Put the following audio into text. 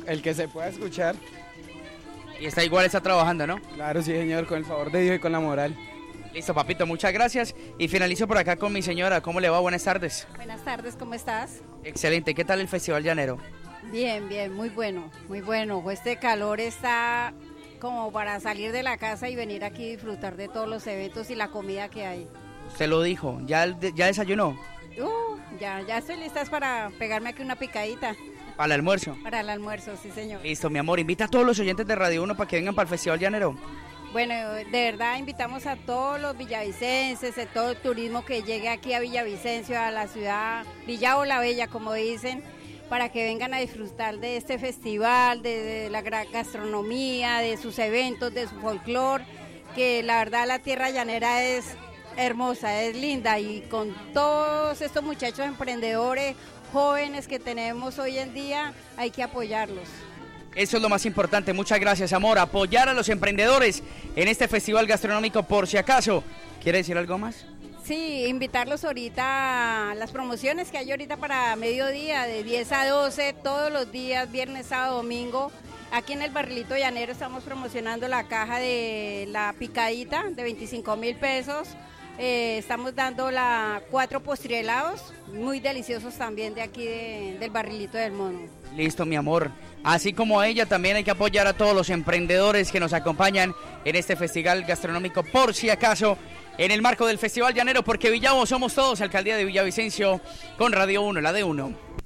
El que se pueda escuchar. Y está igual, está trabajando, ¿no? Claro, sí, señor, con el favor de Dios y con la moral. Listo, papito, muchas gracias. Y finalizo por acá con mi señora. ¿Cómo le va? Buenas tardes. Buenas tardes, ¿cómo estás? Excelente. ¿Qué tal el Festival Llanero? Bien, bien, muy bueno, muy bueno. Este calor está como para salir de la casa y venir aquí a disfrutar de todos los eventos y la comida que hay. Usted lo dijo. ¿Ya desayunó? Ya estoy lista para pegarme aquí una picadita. ¿Para el almuerzo? Para el almuerzo, sí, señor. Listo, mi amor. Invita a todos los oyentes de Radio 1 para que vengan para el Festival Llanero. Bueno, de verdad invitamos a todos los villavicenses, a todo el turismo que llegue aquí a Villavicencio, a la ciudad Villavo la Bella, como dicen, para que vengan a disfrutar de este festival, de la gastronomía, de sus eventos, de su folclore, que la verdad la tierra llanera es hermosa, es linda, y con todos estos muchachos emprendedores, jóvenes que tenemos hoy en día, hay que apoyarlos. Eso es lo más importante. Muchas gracias, amor. Apoyar a los emprendedores en este festival gastronómico, por si acaso. ¿Quiere decir algo más? Sí, invitarlos ahorita a las promociones que hay ahorita para mediodía, de 10 a 12, todos los días, viernes, sábado, domingo. Aquí en el Barrilito Llanero estamos promocionando la caja de la picadita de 25.000 pesos. Estamos dando 4 postrielados, muy deliciosos también de aquí del Barrilito del Mono. Listo, mi amor. Así como a ella, también hay que apoyar a todos los emprendedores que nos acompañan en este festival gastronómico, por si acaso, en el marco del Festival Llanero, porque Villavo somos todos, Alcaldía de Villavicencio, con Radio 1, la de 1.